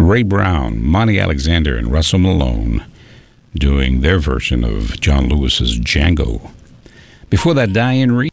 Ray Brown, Monty Alexander, and Russell Malone doing their version of John Lewis's Django. Before that, Diane Reed.